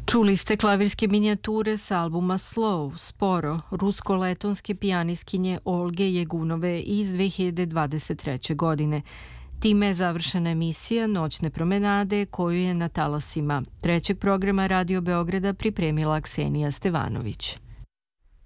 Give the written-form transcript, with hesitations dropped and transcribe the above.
Čuli ste klavirske minijature s albuma Slow, sporo, rusko-letonske pijanistkinje Olge Jegunove iz 2023. godine. Time je završena emisija Noćne promenade koju je na talasima trećeg programa Radio Beograda pripremila Ksenija Stevanović.